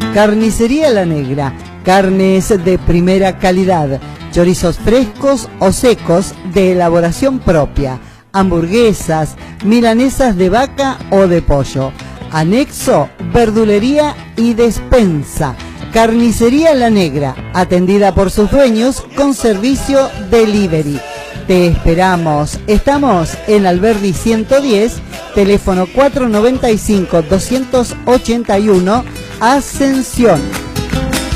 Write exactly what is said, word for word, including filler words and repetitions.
Carnicería La Negra, carnes de primera calidad, chorizos frescos o secos de elaboración propia, hamburguesas, milanesas de vaca o de pollo. Anexo, verdulería y despensa. Carnicería La Negra, atendida por sus dueños con servicio delivery. Te esperamos. Estamos en Alberdi ciento diez, teléfono cuatrocientos noventa y cinco, doscientos ochenta y uno, Ascensión.